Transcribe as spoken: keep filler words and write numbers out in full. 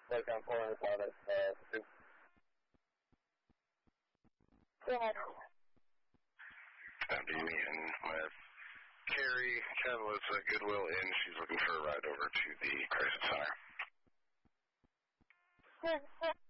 Like I'm pulling this out of uh, soup. Go ahead. I'm Amy and with Carrie. Ken was at Goodwill Inn. She's looking for a ride over to the crisis center. Good.